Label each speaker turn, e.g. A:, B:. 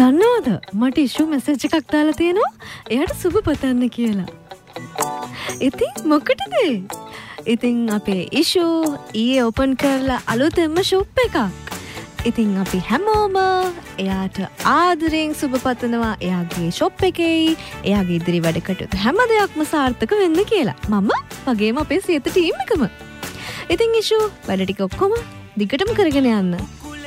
A: දන්නවද මට issue message එකක් දාලා තියෙනවා එයාට සුබ පතන්න කියලා. ඉතින් මොකටද? ඉතින් අපේ ඉෂු ඊයේ ඕපන් කරලා අලුතෙන්ම ෂොප් එකක්. ඉතින් අපි හැමෝම එයාට ආදරෙන් සුබ පතනවා එයාගේ ෂොප් එකේ එයාගේ ඉදිරි වැඩ කටයුතු හැම දෙයක්ම සාර්ථක වෙන්න කියලා. මම වගේම අපේ සියත ටීම් එකම. ඉතින් ඉෂු වැඩ ටික ඔක්කොම දිගටම කරගෙන යන්න.